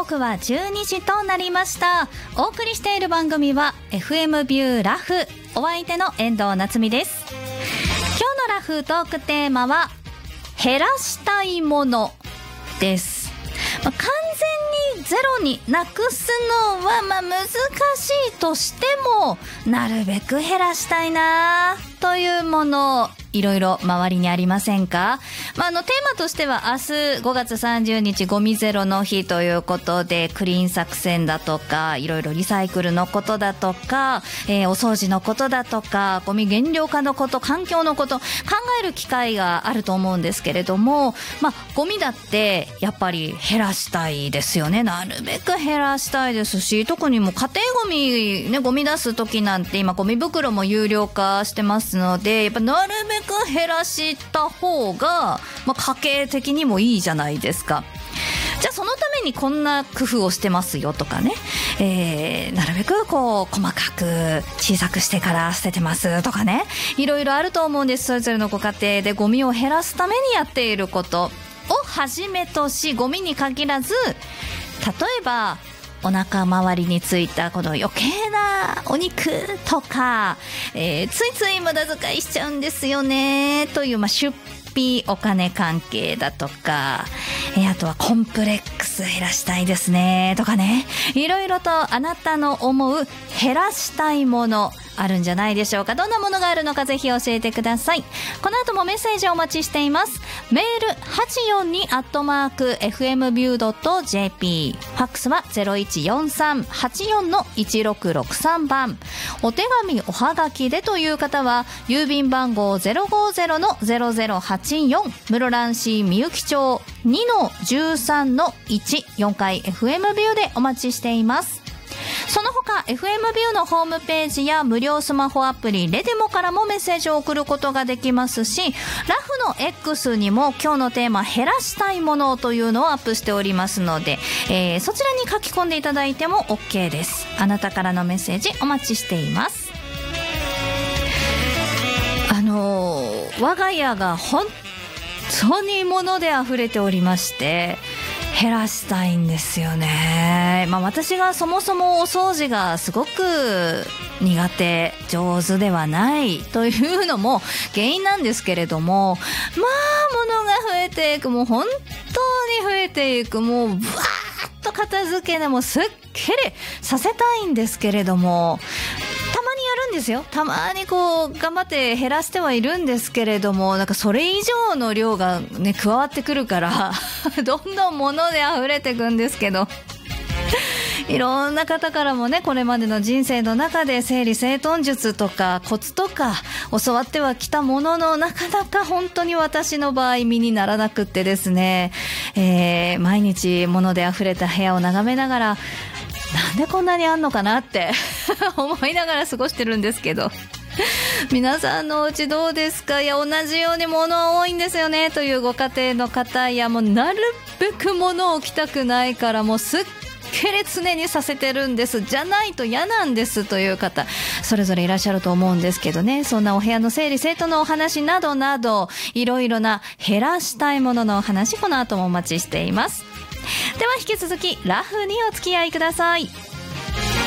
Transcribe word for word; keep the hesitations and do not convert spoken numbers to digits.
刻はじゅうにじとなりました。お送りしている番組は エフエム ビューラフ、お相手の遠藤夏美です。今日のラフトークテーマは減らしたいものです。まあ、完全にゼロになくすのはまあ難しいとしても、なるべく減らしたいなというものいろいろ周りにありませんか？まあ、あのテーマとしては明日ごがつさんじゅうにちゴミゼロの日ということで、クリーン作戦だとかいろいろリサイクルのことだとか、えー、お掃除のことだとかゴミ減量化のこと、環境のこと考える機会があると思うんですけれども、まあ、ゴミだってやっぱり減らしたいですよね。なるべく減らしたいですし、特にもう家庭ゴミね、ゴミ出す時なんて今ゴミ袋も有料化してますので、やっぱなるべく減らした方が、まあ、家計的にもいいじゃないですか。じゃあそのためにこんな工夫をしてますよとかね、えー、なるべくこう細かく小さくしてから捨ててますとかね、いろいろあると思うんです。それぞれのご家庭でゴミを減らすためにやっていることをはじめとし、ゴミに限らず、例えばお腹周りについたこの余計なお肉とか、えー、ついつい無駄遣いしちゃうんですよねという、まあ、出費お金関係だとか、えー、あとはコンプレックス減らしたいですねとかね、いろいろとあなたの思う減らしたいものあるんじゃないでしょうか。どんなものがあるのかぜひ教えてください。この後もメッセージをお待ちしています。メール はちよんに アットマーク エフエムビュー ドット ジェーピー、 ファックスは ゼロいちよんさん はちよん いちろくろくさん 番、お手紙おはがきでという方は郵便番号 ゼロごゼロ ゼロゼロはちよん 室蘭市みゆき町 にのじゅうさんのいち、よんかい エフエム ビューでお待ちしています。その他 エフエム ビューのホームページや無料スマホアプリレデモからもメッセージを送ることができますし、ラフの X にも今日のテーマ減らしたいものというのをアップしておりますので、えー、そちらに書き込んでいただいても OK です。あなたからのメッセージお待ちしています。あのー、我が家が本当に物で溢れておりまして、減らしたいんですよね。まあ、私がそもそもお掃除がすごく苦手、上手ではないというのも原因なんですけれども、まあ物が増えていく、もう本当に増えていく、もうブワーッと片付けでもすっきりさせたいんですけれども、たまにやるんですよ。たまにこう頑張って減らしてはいるんですけれども、なんかそれ以上の量がね加わってくるからどんどん物で溢れていくんですけどいろんな方からもね、これまでの人生の中で整理整頓術とかコツとか教わってはきたものの、なかなか本当に私の場合身にならなくってですね、えー、毎日物で溢れた部屋を眺めながら、なんでこんなにあんのかなって思いながら過ごしてるんですけど皆さんのお家どうですか？いや、同じように物は多いんですよねというご家庭の方や、もうなるべく物を置きたくないからもうすっきり常にさせてるんです、じゃないと嫌なんですという方それぞれいらっしゃると思うんですけどね。そんなお部屋の整理整頓のお話などなど、いろいろな減らしたいもののお話、この後もお待ちしています。では引き続きラフにお付き合いください。